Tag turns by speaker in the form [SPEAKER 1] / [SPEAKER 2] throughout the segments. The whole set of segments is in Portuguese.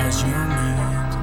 [SPEAKER 1] as you need.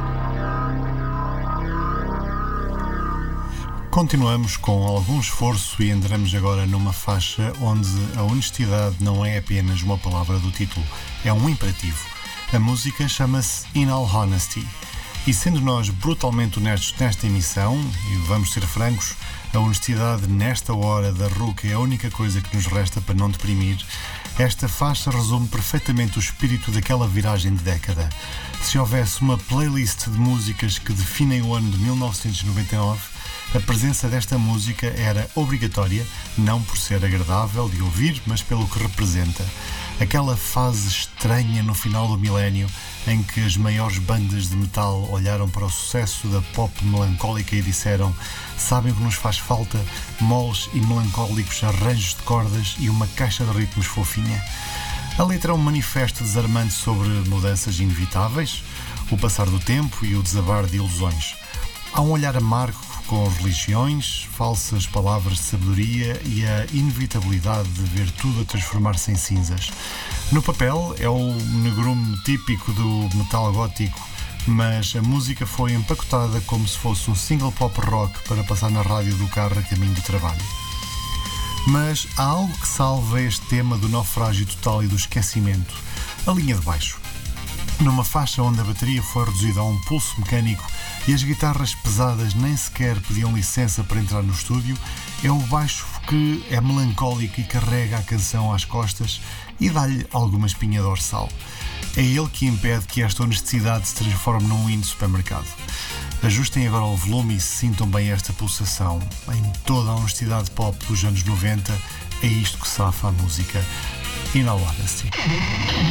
[SPEAKER 2] Continuamos com algum esforço e entramos agora numa faixa onde a honestidade não é apenas uma palavra do título, é um imperativo. A música chama-se In All Honesty. E sendo nós brutalmente honestos nesta emissão, e vamos ser francos, a honestidade nesta hora da RUC é a única coisa que nos resta para não deprimir, esta faixa resume perfeitamente o espírito daquela viragem de década. Se houvesse uma playlist de músicas que definem o ano de 1999, a presença desta música era obrigatória, não por ser agradável de ouvir, mas pelo que representa. Aquela fase estranha no final do milénio em que as maiores bandas de metal olharam para o sucesso da pop melancólica e disseram: sabem o que nos faz falta? Moles e melancólicos arranjos de cordas e uma caixa de ritmos fofinha. A letra é um manifesto desarmante sobre mudanças inevitáveis, o passar do tempo e o desabar de ilusões. Há um olhar amargo com religiões, falsas palavras de sabedoria e a inevitabilidade de ver tudo a transformar-se em cinzas. No papel é o negrume típico do metal gótico, mas a música foi empacotada como se fosse um single pop rock para passar na rádio do carro a caminho do trabalho. Mas há algo que salva este tema do naufrágio total e do esquecimento: a linha de baixo. Numa faixa onde a bateria foi reduzida a um pulso mecânico e as guitarras pesadas nem sequer pediam licença para entrar no estúdio, é o baixo que é melancólico e carrega a canção às costas e dá-lhe alguma espinha dorsal. É ele que impede que esta honestidade se transforme num hino de supermercado. Ajustem agora o volume e sintam bem esta pulsação. Em toda a honestidade pop dos anos 90, é isto que safa a música. In All Honesty.